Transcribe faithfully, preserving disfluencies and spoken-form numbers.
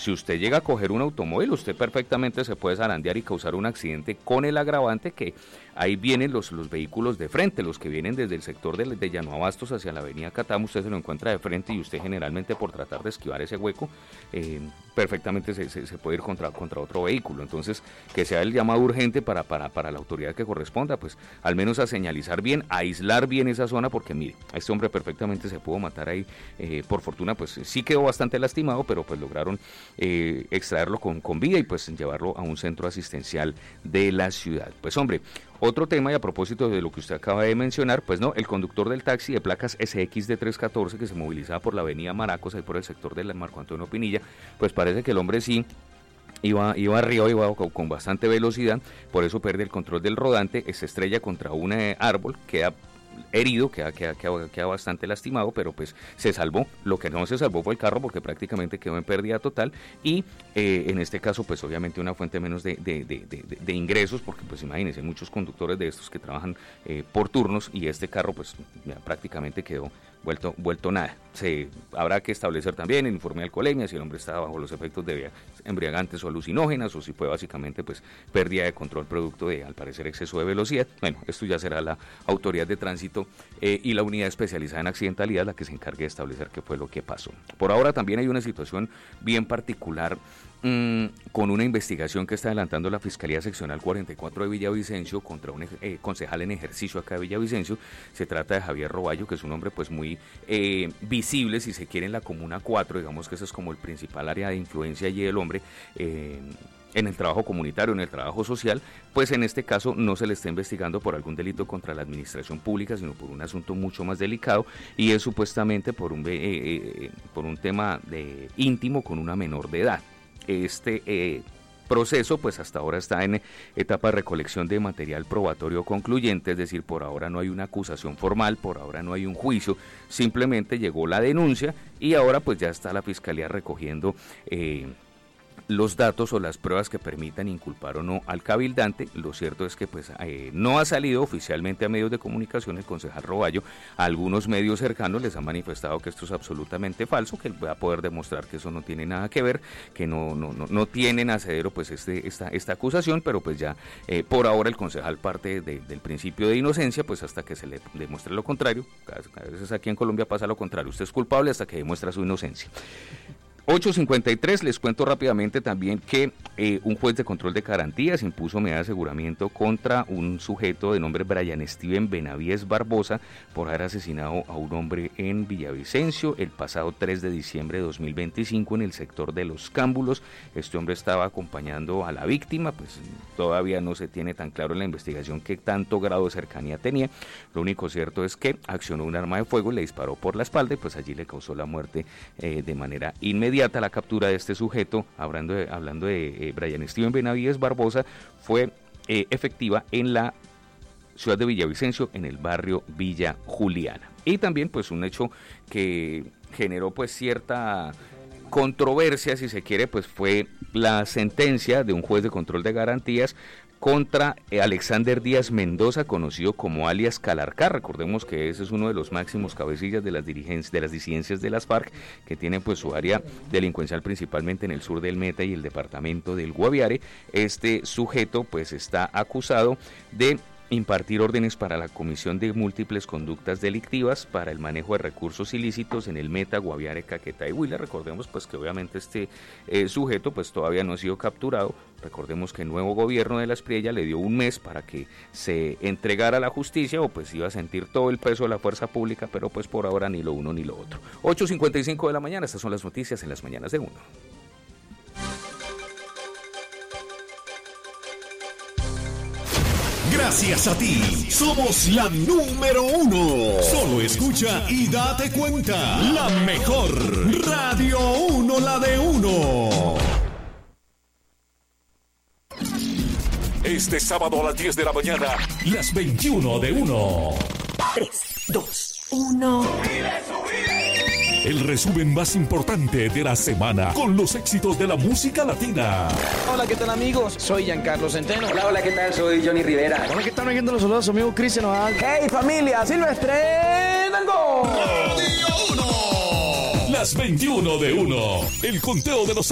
si usted llega a coger un automóvil, usted perfectamente se puede zarandear y causar un accidente, con el agravante que ahí vienen los, los vehículos de frente, los que vienen desde el sector de, de Llano Abastos hacia la avenida Catamo. Usted se lo encuentra de frente y usted generalmente, por tratar de esquivar ese hueco, eh, perfectamente se, se, se puede ir contra, contra otro vehículo. Entonces, que sea el llamado urgente para, para, para la autoridad que corresponda, pues al menos a señalizar bien, a aislar bien esa zona, porque mire, este hombre perfectamente se pudo matar ahí. Eh, por fortuna, pues sí quedó bastante lastimado, pero pues lograron eh, extraerlo con, con vida y pues llevarlo a un centro asistencial de la ciudad. Pues hombre, otro tema, y a propósito de lo que usted acaba de mencionar, pues no, el conductor del taxi de placas S X de trescientos catorce que se movilizaba por la avenida Maracos, ahí por el sector del Marco Antonio Pinilla, pues parece que el hombre sí Iba, iba arriba, iba con, con bastante velocidad, por eso pierde el control del rodante, se estrella contra un eh, árbol, queda herido, queda, queda, queda, queda bastante lastimado, pero pues se salvó. Lo que no se salvó fue el carro, porque prácticamente quedó en pérdida total, y eh, en este caso pues obviamente una fuente menos de, de, de, de, de ingresos, porque pues imagínense, muchos conductores de estos que trabajan eh, por turnos, y este carro pues ya prácticamente quedó vuelto vuelto nada. Se habrá que establecer también el informe de alcoholemia, si el hombre estaba bajo los efectos de embriagantes o alucinógenas, o si fue básicamente pues pérdida de control producto de, al parecer, exceso de velocidad. Bueno, esto ya será la autoridad de tránsito eh, y la unidad especializada en accidentalidad la que se encargue de establecer qué fue lo que pasó. Por ahora también hay una situación bien particular mmm, con una investigación que está adelantando la Fiscalía Seccional cuarenta y cuatro de Villavicencio contra un eh, concejal en ejercicio acá de Villavicencio. Se trata de Javier Roballo, que es un hombre pues muy eh, visible, si se quiere, en la Comuna cuatro, digamos que ese es como el principal área de influencia allí del hombre, eh, en el trabajo comunitario, en el trabajo social. Pues en este caso no se le está investigando por algún delito contra la administración pública, sino por un asunto mucho más delicado, y es supuestamente por un, eh, eh, por un tema de íntimo con una menor de edad. Este eh, proceso pues hasta ahora está en etapa de recolección de material probatorio concluyente, es decir, por ahora no hay una acusación formal, por ahora no hay un juicio, simplemente llegó la denuncia y ahora pues ya está la Fiscalía recogiendo eh, los datos o las pruebas que permitan inculpar o no al cabildante. Lo cierto es que pues eh, no ha salido oficialmente a medios de comunicación el concejal Roballo. A algunos medios cercanos les han manifestado que esto es absolutamente falso, que él va a poder demostrar que eso no tiene nada que ver, que no no no, no tienen asidero pues este esta esta acusación, pero pues ya eh, por ahora el concejal parte de, del principio de inocencia, pues hasta que se le demuestre lo contrario. A veces aquí en Colombia pasa lo contrario, usted es culpable hasta que demuestra su inocencia. ocho cincuenta y tres, les cuento rápidamente también que eh, un juez de control de garantías impuso medida de aseguramiento contra un sujeto de nombre Brian Steven Benavides Barbosa por haber asesinado a un hombre en Villavicencio el pasado tres de diciembre de dos mil veinticinco en el sector de Los Cámbulos. Este hombre estaba acompañando a la víctima, pues todavía no se tiene tan claro en la investigación qué tanto grado de cercanía tenía. Lo único cierto es que accionó un arma de fuego, le disparó por la espalda y pues allí le causó la muerte eh, de manera inmediata. La captura de este sujeto, hablando de, hablando de eh, Brian Steven Benavides Barbosa, fue eh, efectiva en la ciudad de Villavicencio, en el barrio Villa Juliana. Y también pues un hecho que generó pues cierta controversia, si se quiere, pues fue la sentencia de un juez de control de garantías contra Alexander Díaz Mendoza, conocido como alias Calarcá. Recordemos que ese es uno de los máximos cabecillas de las dirigencias, de las disidencias de las FARC, que tienen pues su área delincuencial principalmente en el sur del Meta y el departamento del Guaviare. Este sujeto pues está acusado de impartir órdenes para la comisión de múltiples conductas delictivas, para el manejo de recursos ilícitos en el Meta, Guaviare, Caquetá y Huila. Recordemos pues que obviamente este eh, sujeto pues todavía no ha sido capturado. Recordemos que el nuevo gobierno de la Espriella le dio un mes para que se entregara a la justicia, o pues iba a sentir todo el peso de la fuerza pública, pero pues por ahora ni lo uno ni lo otro. ocho cincuenta y cinco de la mañana, estas son las noticias en las mañanas de uno. Gracias a ti, somos la número uno. Solo escucha y date cuenta. La mejor Radio uno, la de uno. Este sábado a las diez de la mañana, las veintiuno de uno. tres, dos, uno. El resumen más importante de la semana con los éxitos de la música latina. Hola, ¿qué tal, amigos? Soy Giancarlo Centeno. Hola, hola, ¿qué tal? Soy Johnny Rivera. Hola, ¿qué tal? Oyendo los saludos a su amigo Cristian Nodal. ¡Hey, familia! ¡Silvestre Nango! Las veintiuno de uno. El conteo de los